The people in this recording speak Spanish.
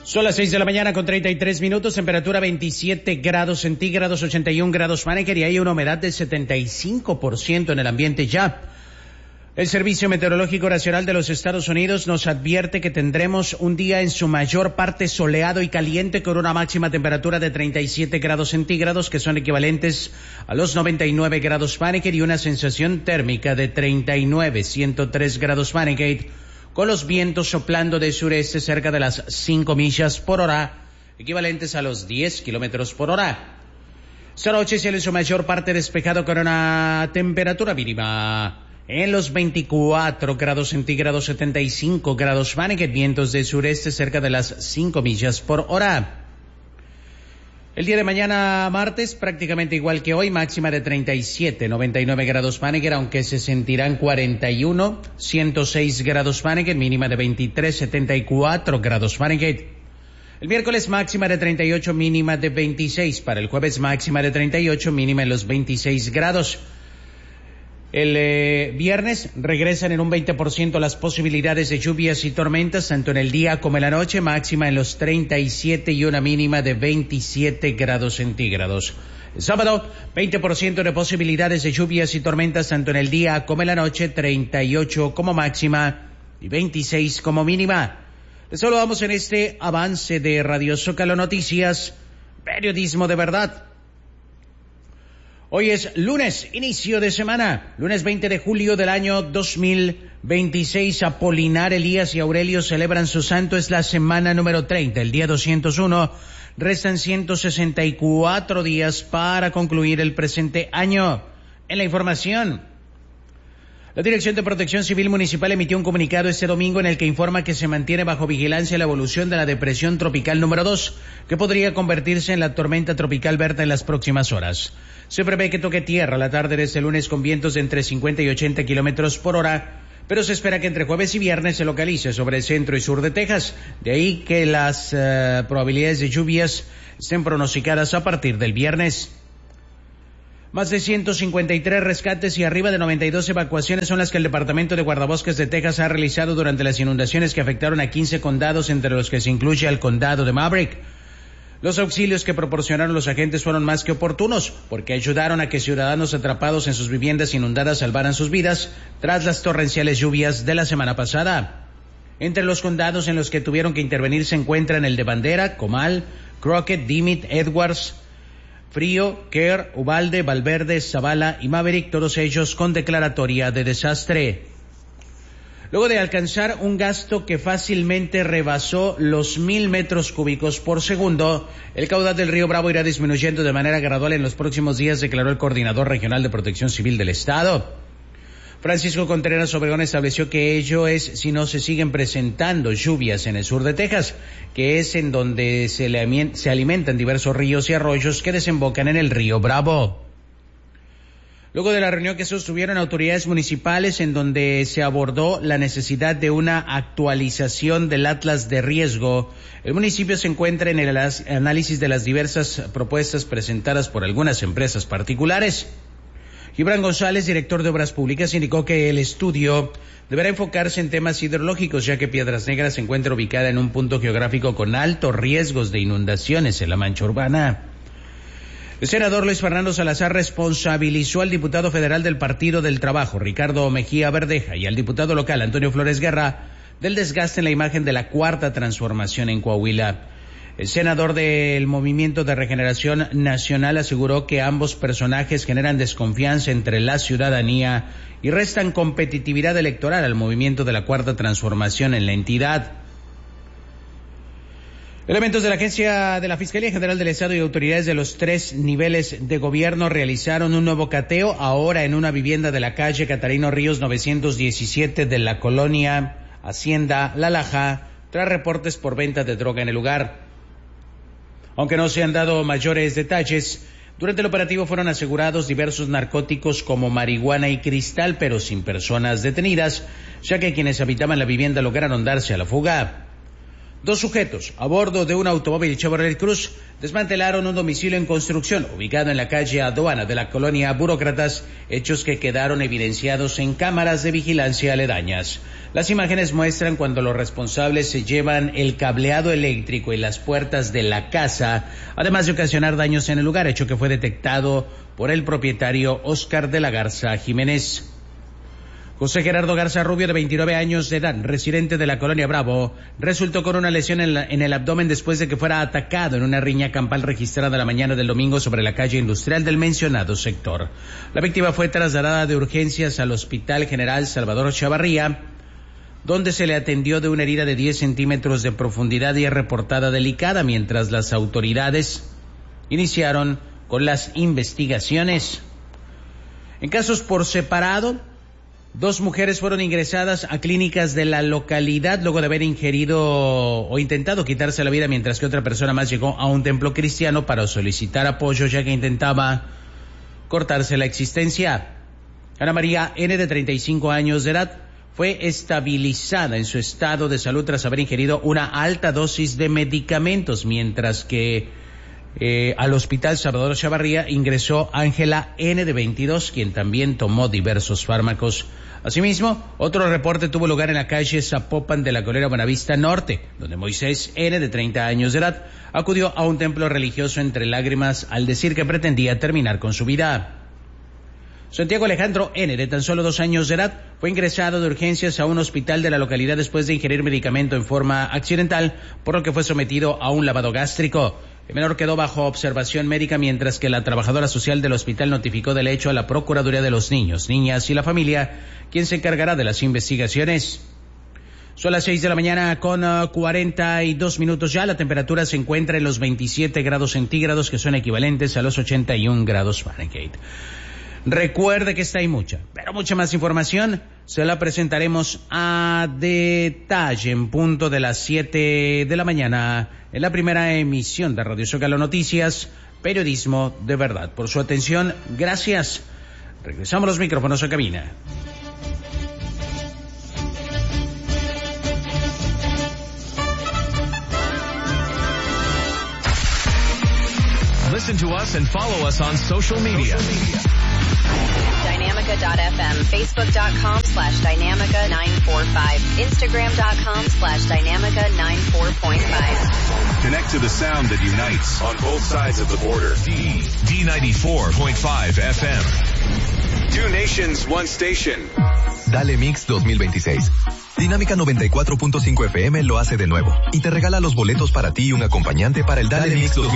Son las 6 de la mañana con 33 minutos, temperatura 27 grados centígrados, 81 grados Fahrenheit y hay una humedad del 75% en el ambiente ya. El Servicio Meteorológico Nacional de los Estados Unidos nos advierte que tendremos un día en su mayor parte soleado y caliente con una máxima temperatura de 37 grados centígrados que son equivalentes a los 99 grados Fahrenheit y una sensación térmica de 103 grados Fahrenheit. Con los vientos soplando de sureste cerca de las 5 millas por hora, equivalentes a los 10 kilómetros por hora. Esta noche cielo en su mayor parte despejado con una temperatura mínima en los 24 grados centígrados, 75 grados Fahrenheit, vientos de sureste cerca de las 5 millas por hora. El día de mañana, martes, prácticamente igual que hoy, máxima de 37, 99 grados Fahrenheit, aunque se sentirán 41, 106 grados Fahrenheit, mínima de 23, 74 grados Fahrenheit. El miércoles, máxima de 38, mínima de 26. Para el jueves, máxima de 38, mínima en los 26 grados. El viernes regresan en un 20% las posibilidades de lluvias y tormentas, tanto en el día como en la noche, máxima en los 37 y una mínima de 27 grados centígrados. El sábado, 20% de posibilidades de lluvias y tormentas, tanto en el día como en la noche, 38 como máxima y 26 como mínima. Les saludamos en este avance de Radio Zócalo Noticias, periodismo de verdad. Hoy es lunes, inicio de semana, lunes 20 de julio del año 2026. Apolinar, Elías y Aurelio celebran su santo, es la semana número 30, el día 201. Restan 164 días para concluir el presente año. En la información, la Dirección de Protección Civil Municipal emitió un comunicado este domingo en el que informa que se mantiene bajo vigilancia la evolución de la depresión tropical número 2, que podría convertirse en la tormenta tropical Berta en las próximas horas. Se prevé que toque tierra la tarde de este lunes con vientos de entre 50 y 80 kilómetros por hora, pero se espera que entre jueves y viernes se localice sobre el centro y sur de Texas. De ahí que las probabilidades de lluvias estén pronosticadas a partir del viernes. Más de 153 rescates y arriba de 92 evacuaciones son las que el Departamento de Guardabosques de Texas ha realizado durante las inundaciones que afectaron a 15 condados, entre los que se incluye al condado de Maverick. Los auxilios que proporcionaron los agentes fueron más que oportunos, porque ayudaron a que ciudadanos atrapados en sus viviendas inundadas salvaran sus vidas tras las torrenciales lluvias de la semana pasada. Entre los condados en los que tuvieron que intervenir se encuentran el de Bandera, Comal, Crockett, Dimmitt, Edwards, Frío, Kerr, Uvalde, Valverde, Zavala y Maverick, todos ellos con declaratoria de desastre. Luego de alcanzar un gasto que fácilmente rebasó los 1,000 metros cúbicos por segundo, el caudal del río Bravo irá disminuyendo de manera gradual en los próximos días, declaró el Coordinador Regional de Protección Civil del Estado. Francisco Contreras Obregón estableció que ello es si no se siguen presentando lluvias en el sur de Texas, que es en donde se alimentan diversos ríos y arroyos que desembocan en el río Bravo. Luego de la reunión que sostuvieron autoridades municipales en donde se abordó la necesidad de una actualización del Atlas de Riesgo, el municipio se encuentra en el análisis de las diversas propuestas presentadas por algunas empresas particulares. Gibran González, director de Obras Públicas, indicó que el estudio deberá enfocarse en temas hidrológicos, ya que Piedras Negras se encuentra ubicada en un punto geográfico con altos riesgos de inundaciones en la mancha urbana. El senador Luis Fernando Salazar responsabilizó al diputado federal del Partido del Trabajo, Ricardo Mejía Verdeja, y al diputado local, Antonio Flores Guerra, del desgaste en la imagen de la Cuarta Transformación en Coahuila. El senador del Movimiento de Regeneración Nacional aseguró que ambos personajes generan desconfianza entre la ciudadanía y restan competitividad electoral al movimiento de la Cuarta Transformación en la entidad. Elementos de la Agencia de la Fiscalía General del Estado y autoridades de los 3 niveles de gobierno realizaron un nuevo cateo, ahora en una vivienda de la calle Catarino Ríos 917 de la colonia Hacienda La Laja, tras reportes por venta de droga en el lugar. Aunque no se han dado mayores detalles, durante el operativo fueron asegurados diversos narcóticos como marihuana y cristal, pero sin personas detenidas, ya que quienes habitaban la vivienda lograron darse a la fuga. 2 sujetos a bordo de un automóvil Chevrolet Cruz desmantelaron un domicilio en construcción ubicado en la calle Aduana de la colonia Burócratas, hechos que quedaron evidenciados en cámaras de vigilancia aledañas. Las imágenes muestran cuando los responsables se llevan el cableado eléctrico y las puertas de la casa, además de ocasionar daños en el lugar, hecho que fue detectado por el propietario Óscar de la Garza Jiménez. José Gerardo Garza Rubio, de 29 años de edad, residente de la colonia Bravo, resultó con una lesión en el abdomen después de que fuera atacado en una riña campal registrada la mañana del domingo sobre la calle industrial del mencionado sector. La víctima fue trasladada de urgencias al Hospital General Salvador Chavarría, donde se le atendió de una herida de 10 centímetros de profundidad y es reportada delicada, mientras las autoridades iniciaron con las investigaciones. En casos por separado, 2 mujeres fueron ingresadas a clínicas de la localidad luego de haber ingerido o intentado quitarse la vida, mientras que otra persona más llegó a un templo cristiano para solicitar apoyo, ya que intentaba cortarse la existencia. Ana María N., de 35 años de edad, fue estabilizada en su estado de salud tras haber ingerido una alta dosis de medicamentos, mientras que al Hospital Salvador Chavarría ingresó Ángela N., de 22, quien también tomó diversos fármacos. Asimismo, otro reporte tuvo lugar en la calle Zapopan de la colonia Buenavista Norte, donde Moisés N., de 30 años de edad, acudió a un templo religioso entre lágrimas al decir que pretendía terminar con su vida. Santiago Alejandro N., de tan solo 2 años de edad, fue ingresado de urgencias a un hospital de la localidad después de ingerir medicamento en forma accidental, por lo que fue sometido a un lavado gástrico. El menor quedó bajo observación médica, mientras que la trabajadora social del hospital notificó del hecho a la Procuraduría de los Niños, Niñas y la Familia, quien se encargará de las investigaciones. Son las 6 de la mañana con 42 minutos ya. La temperatura se encuentra en los 27 grados centígrados, que son equivalentes a los 81 grados Fahrenheit. Recuerde que esta y mucha, pero mucha más información se la presentaremos a detalle en punto de las 7 de la mañana en la primera emisión de Radio Zócalo Noticias, periodismo de verdad. Por su atención, gracias. Regresamos los micrófonos a cabina. Listen to us and follow us on social media. Dynamica.fm, Facebook.com/Dynamica945, Instagram.com/Dynamica94.5. Connect to the sound that unites on both sides of the border. D94.5 FM. 2 nations, 1 station. Dale Mix 2026. Dinámica 94.5 FM lo hace de nuevo y te regala los boletos para ti y un acompañante para el Dale Mix 2026.